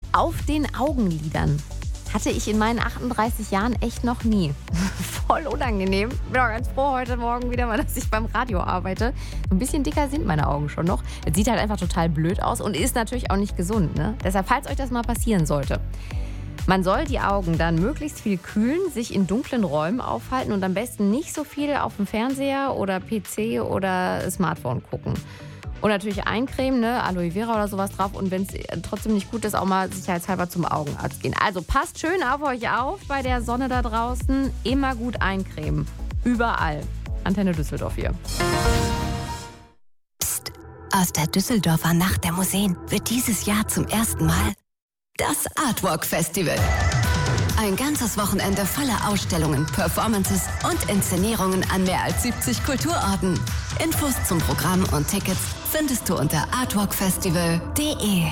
auf den Augenlidern. Hatte ich in meinen 38 Jahren echt noch nie. Voll unangenehm. Bin auch ganz froh heute Morgen wieder mal, dass ich beim Radio arbeite. So ein bisschen dicker sind meine Augen schon noch. Es sieht halt einfach total blöd aus und ist natürlich auch nicht gesund, ne? Deshalb, falls euch das mal passieren sollte. Man soll die Augen dann möglichst viel kühlen, sich in dunklen Räumen aufhalten und am besten nicht so viel auf dem Fernseher oder PC oder Smartphone gucken. Und natürlich eincremen, ne, Aloe Vera oder sowas drauf. Und wenn es trotzdem nicht gut ist, auch mal sicherheitshalber zum Augenarzt gehen. Also passt schön auf euch auf bei der Sonne da draußen. Immer gut eincremen. Überall. Antenne Düsseldorf hier. Psst. Aus der Düsseldorfer Nacht der Museen wird dieses Jahr zum ersten Mal das Artwalk Festival. Ein ganzes Wochenende voller Ausstellungen, Performances und Inszenierungen an mehr als 70 Kulturorten. Infos zum Programm und Tickets findest du unter artwalkfestival.de.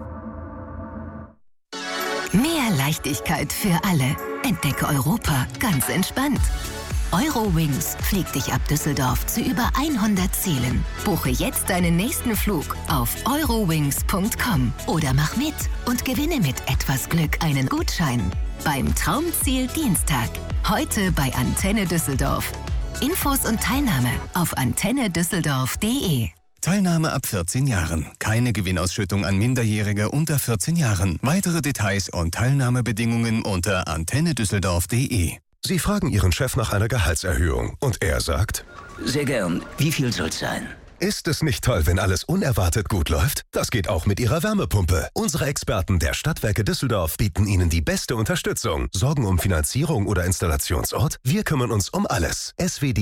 Mehr Leichtigkeit für alle. Entdecke Europa ganz entspannt. Eurowings fliegt dich ab Düsseldorf zu über 100 Zielen. Buche jetzt deinen nächsten Flug auf eurowings.com oder mach mit und gewinne mit etwas Glück einen Gutschein beim Traumziel Dienstag. Heute bei Antenne Düsseldorf. Infos und Teilnahme auf antennedüsseldorf.de. Teilnahme ab 14 Jahren. Keine Gewinnausschüttung an Minderjährige unter 14 Jahren. Weitere Details und Teilnahmebedingungen unter antennedüsseldorf.de. Sie fragen Ihren Chef nach einer Gehaltserhöhung und er sagt: Sehr gern. Wie viel soll's sein? Ist es nicht toll, wenn alles unerwartet gut läuft? Das geht auch mit Ihrer Wärmepumpe. Unsere Experten der Stadtwerke Düsseldorf bieten Ihnen die beste Unterstützung. Sorgen um Finanzierung oder Installationsort? Wir kümmern uns um alles.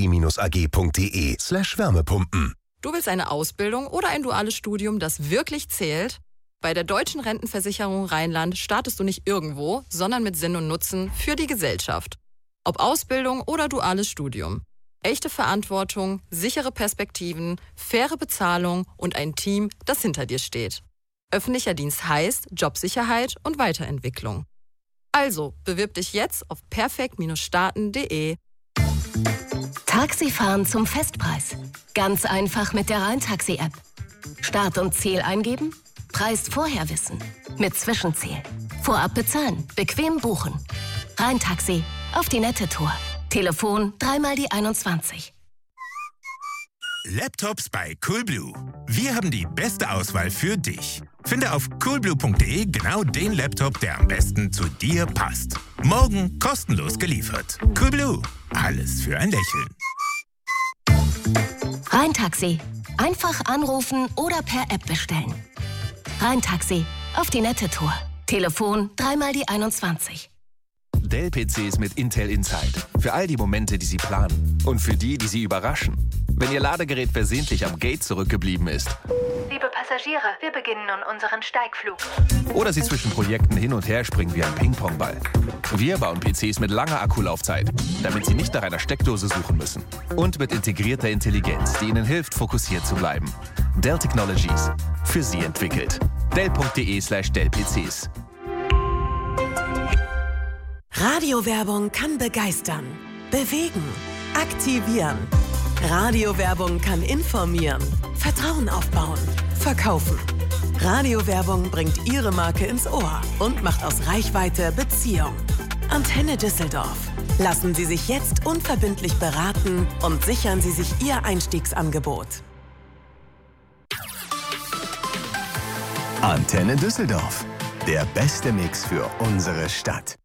swd-ag.de/Wärmepumpen. Du willst eine Ausbildung oder ein duales Studium, das wirklich zählt? Bei der Deutschen Rentenversicherung Rheinland startest du nicht irgendwo, sondern mit Sinn und Nutzen für die Gesellschaft. Ob Ausbildung oder duales Studium. Echte Verantwortung, sichere Perspektiven, faire Bezahlung und ein Team, das hinter dir steht. Öffentlicher Dienst heißt Jobsicherheit und Weiterentwicklung. Also, bewirb dich jetzt auf perfekt-starten.de. Taxifahren zum Festpreis. Ganz einfach mit der Rheintaxi-App. Start und Ziel eingeben, Preis vorher wissen. Mit Zwischenziel. Vorab bezahlen, bequem buchen. Rheintaxi, auf die nette Tour. Telefon 3x21. Laptops bei Coolblue. Wir haben die beste Auswahl für dich. Finde auf coolblue.de genau den Laptop, der am besten zu dir passt. Morgen kostenlos geliefert. Coolblue. Alles für ein Lächeln. Rheintaxi. Einfach anrufen oder per App bestellen. Rheintaxi, auf die nette Tour. Telefon 3x21. Dell-PCs mit Intel Inside. Für all die Momente, die Sie planen. Und für die, die Sie überraschen. Wenn Ihr Ladegerät versehentlich am Gate zurückgeblieben ist. Liebe Passagiere, wir beginnen nun unseren Steigflug. Oder Sie zwischen Projekten hin und her springen wie ein Ping-Pong-Ball. Wir bauen PCs mit langer Akkulaufzeit, damit Sie nicht nach einer Steckdose suchen müssen. Und mit integrierter Intelligenz, die Ihnen hilft, fokussiert zu bleiben. Dell Technologies. Für Sie entwickelt. Dell.de/Dell-PCs. Radiowerbung kann begeistern, bewegen, aktivieren. Radiowerbung kann informieren, Vertrauen aufbauen, verkaufen. Radiowerbung bringt Ihre Marke ins Ohr und macht aus Reichweite Beziehung. Antenne Düsseldorf. Lassen Sie sich jetzt unverbindlich beraten und sichern Sie sich Ihr Einstiegsangebot. Antenne Düsseldorf. Der beste Mix für unsere Stadt.